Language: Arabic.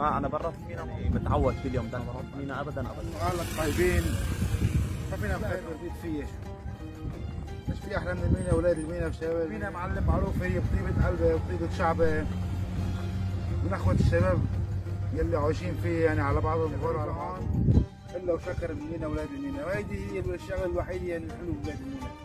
ما انا برا في مينا يعني متعود كل يوم دائما بروح مينا ابدا ابدا. اهلك طيبين، ما فينا بخير ورزيد فيه. مش في احلى من المينا، اولاد المينا والشباب. المينا معلم معروف هي بطيبه قلبه وبطيبه شعبه، من اخوه الشباب يلي عايشين فيه يعني على بعضهم وغير على بعض، الا وشكر المينا اولاد المينا، وهيدي هي الشغله الوحيده يعني الحلوه ببلاد المينا.